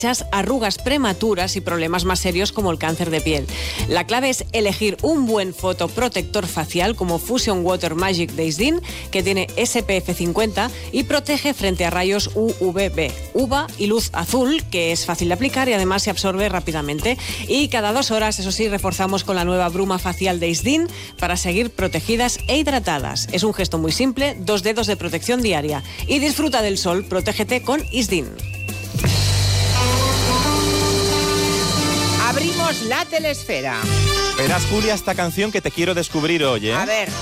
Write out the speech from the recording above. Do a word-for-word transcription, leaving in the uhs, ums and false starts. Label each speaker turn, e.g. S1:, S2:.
S1: arrugas prematuras y problemas más serios como el cáncer de piel. La clave es elegir un buen fotoprotector facial como Fusion Water Magic de Isdin, que tiene S P F cincuenta y protege frente a rayos U V B, U V A y luz azul, que es fácil de aplicar y además se absorbe rápidamente. Y cada dos horas, eso sí, reforzamos con la nueva bruma facial de Isdin para seguir protegidas e hidratadas. Es un gesto muy simple, dos dedos de protección diaria. Y disfruta del sol, protégete con Isdin.
S2: Abrimos la telesfera.
S3: Verás, Julia, esta canción que te quiero descubrir hoy, ¿eh?
S2: A ver.